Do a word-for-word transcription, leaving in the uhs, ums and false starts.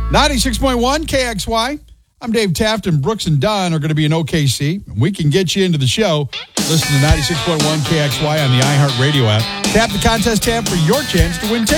ninety-six point one K X Y. I'm Dave Taft, and Brooks and Dunn are going to be in O K C. We can get you into the show. Listen to ninety-six point one K X Y on the iHeartRadio app. Tap the contest tab for your chance to win tickets.